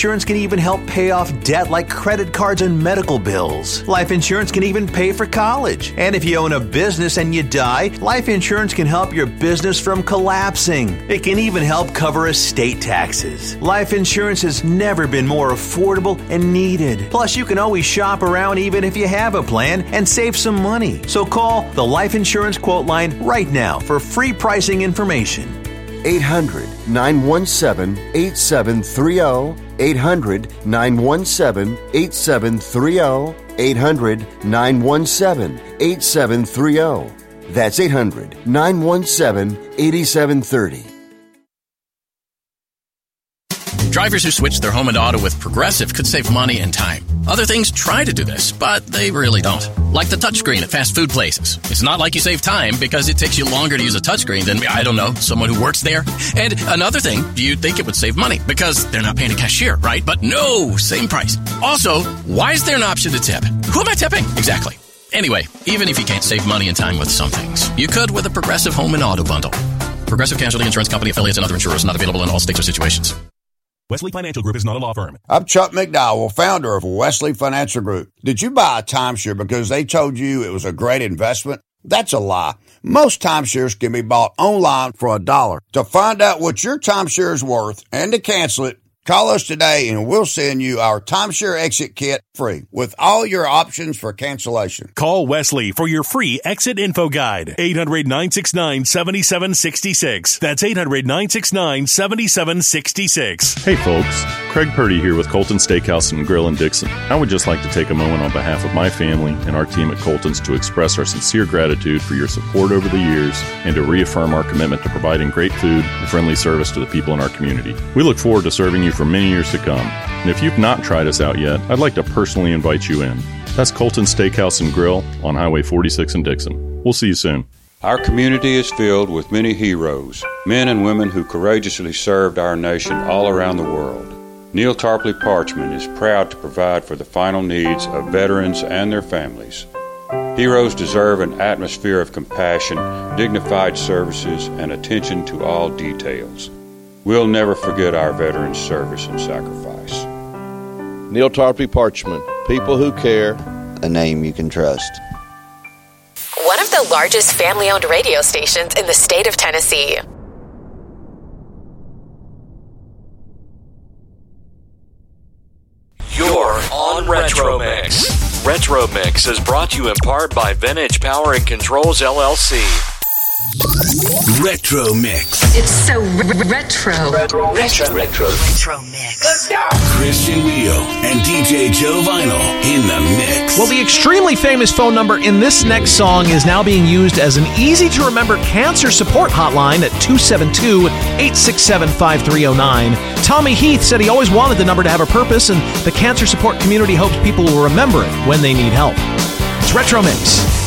insurance can even help pay off debt like credit cards and medical bills. Life insurance can even pay for college. And if you own a business and you die, life insurance can help your business from collapsing. It can even help cover estate taxes. Life insurance has never been more affordable and needed. Plus, you can always shop around even if you have a plan and save some money. So call the Life Insurance Quote Line right now for free pricing information. 800-917-8730. 800-917-8730. 800-917-8730. That's 800-917-8730. Drivers who switch their home and auto with Progressive could save money and time. Other things try to do this, but they really don't. Like the touchscreen at fast food places. It's not like you save time because it takes you longer to use a touchscreen than, I don't know, someone who works there. And another thing, you'd think it would save money because they're not paying a cashier, right? But no, same price. Also, why is there an option to tip? Who am I tipping? Exactly. Anyway, even if you can't save money and time with some things, you could with a Progressive home and auto bundle. Progressive Casualty Insurance Company, affiliates, and other insurers not available in all states or situations. Wesley Financial Group is not a law firm. I'm Chuck McDowell, founder of Wesley Financial Group. Did you buy a timeshare because they told you it was a great investment? That's a lie. Most timeshares can be bought online for $1. To find out what your timeshare is worth and to cancel it, call us today and we'll send you our timeshare exit kit free with all your options for cancellation. Call Wesley for your free exit info guide. 800-969-7766. That's 800-969-7766. Hey folks, Craig Purdy here with Colton Steakhouse and Grill in Dixon. I would just like to take a moment on behalf of my family and our team at Colton's to express our sincere gratitude for your support over the years and to reaffirm our commitment to providing great food and friendly service to the people in our community. We look forward to serving you for many years to come. And if you've not tried us out yet, I'd like to personally invite you in. That's Colton Steakhouse and Grill on Highway 46 in Dixon. We'll see you soon. Our community is filled with many heroes, men and women who courageously served our nation all around the world. Neil Tarpley Parchman is proud to provide for the final needs of veterans and their families. Heroes deserve an atmosphere of compassion, dignified services, and attention to all details. We'll never forget our veterans' service and sacrifice. Neil Tarpley Parchman, people who care, a name you can trust. One of the largest family-owned radio stations in the state of Tennessee. You're on Retro Mix. Retro Mix is brought to you in part by Vintage Power and Controls, LLC. Retro Mix. It's so retro. Retro Mix. Let's go. Christian Leo and DJ Joe Vinyl in the mix. Well, the extremely famous phone number in this next song is now being used as an easy-to-remember cancer support hotline at 272-867-5309. Tommy Heath said he always wanted the number to have a purpose, and the cancer support community hopes people will remember it when they need help. It's Retro Mix.